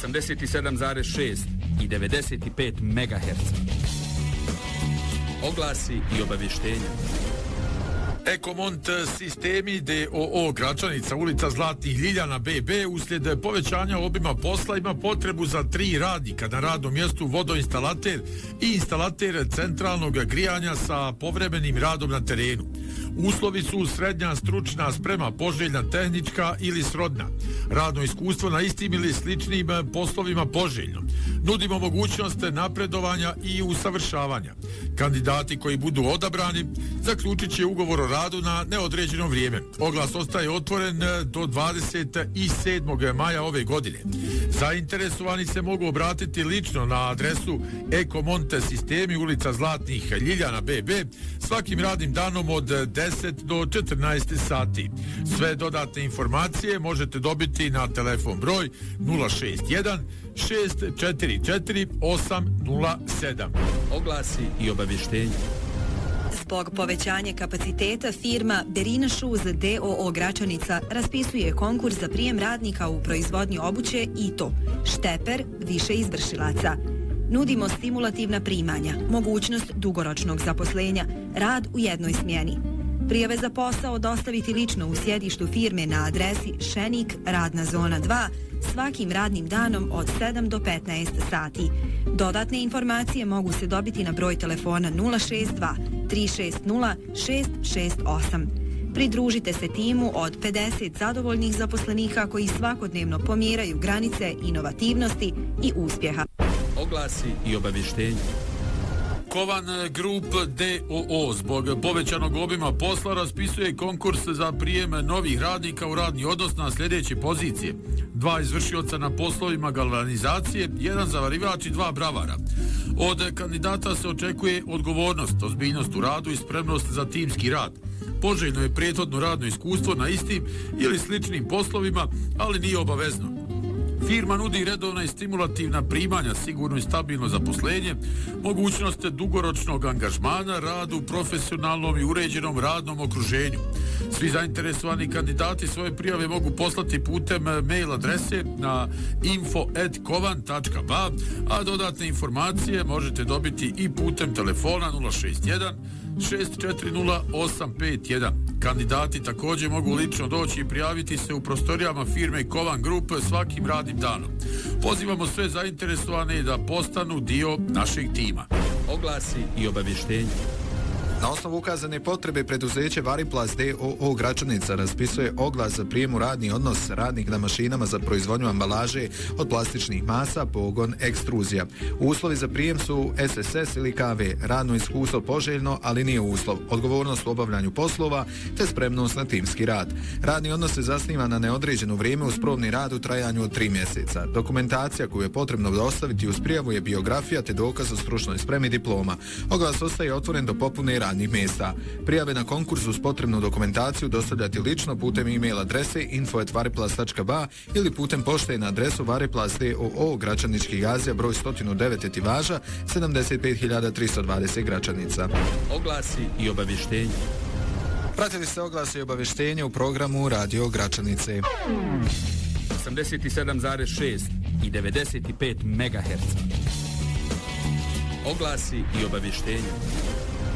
87,6 i 95 MHz. Oglasi i obavještenja. Ekomont sistemi d.o.o. Gračanica, ulica Zlatnih Ljiljana BB, uslijed povećanja obima posla ima potrebu za 3 radnika na radnom mjestu vodoinstalater i instalater centralnog grijanja sa povremenim radom na terenu. Uslovi su srednja stručna sprema, poželjna tehnička ili srodna. Radno iskustvo na istim ili sličnim poslovima poželjno. Nudimo mogućnost napredovanja i usavršavanja. Kandidati koji budu odabrani zaključit će ugovor o radu na neodređeno vrijeme. Oglas ostaje otvoren do 27. maja ove godine. Zainteresovani se mogu obratiti lično na adresu Ekomonte sistemi, ulica Zlatnih Ljiljana BB, svakim radnim danom od 10 do 14 sati. Sve dodatne informacije možete dobiti na telefon broj 061 644 807. Oglasi i obavještenja. Zbog povećanja kapaciteta firma Berina Shoes d.o.o. Gračanica raspisuje konkurs za prijem radnika u proizvodnji obuće i to šteper više izvršilaca. Nudimo stimulativna primanja, mogućnost dugoročnog zaposlenja, rad u jednoj smjeni. Prijave za posao dostaviti lično u sjedištu firme na adresi Šenik, radna zona 2, svakim radnim danom od 7 do 15 sati. Dodatne informacije mogu se dobiti na broj telefona 062 360 668. Pridružite se timu od 50 zadovoljnih zaposlenika koji svakodnevno pomjeraju granice inovativnosti i uspjeha. Oglasi i obavještenja. Kovan Group d.o.o. zbog povećanog obima posla raspisuje konkurs za prijem novih radnika u radni odnos na sljedeće pozicije. 2 izvršioca na poslovima galvanizacije, 1 zavarivač i 2 bravara. Od kandidata se očekuje odgovornost, ozbiljnost u radu i spremnost za timski rad. Poželjno je prethodno radno iskustvo na istim ili sličnim poslovima, ali nije obavezno. Firma nudi redovna i stimulativna primanja, sigurno i stabilno zaposlenje, mogućnost dugoročnog angažmana, rad u profesionalnom i uređenom radnom okruženju. Svi zainteresovani kandidati svoje prijave mogu poslati putem mail adrese na info@kovan.ba, a dodatne informacije možete dobiti i putem telefona 061 640 851. Kandidati također mogu lično doći i prijaviti se u prostorijama firme Kovan Group svakim radnim danom. Pozivamo sve zainteresovane da postanu dio našeg tima. Oglasi i obavještenja. Na osnovu ukazane potrebe preduzeće Variplast d.o.o. Gračanica raspisuje oglas za prijem u radni odnos radnik na mašinama za proizvodnju ambalaže od plastičnih masa, pogon, ekstruzija. Uslovi za prijem su SSS ili KV, radno iskustvo poželjno, ali nije uslov, odgovornost u obavljanju poslova te spremnost na timski rad. Radni odnos se zasniva na neodređeno vrijeme uz probni rad u trajanju od 3 mjeseca. Dokumentacija koju je potrebno dostaviti uz prijavu je biografija te dokaz o stručnoj spremi diploma. Oglas ostaje otvoren do popune radnih mjesta. Prijave na konkurs uz potrebnu dokumentaciju dostavljati lično putem e-mail adrese info@variplast.ba ili putem pošte na adresu Variplast d.o.o. Gračanički gazija broj 109 Etivaža 75320 Gračanica. Oglasi i obavještenja. Pratili ste oglasi i obavještenja u programu Radio Gračanice. 87,6 i 95 MHz. Oglasi i obavještenja.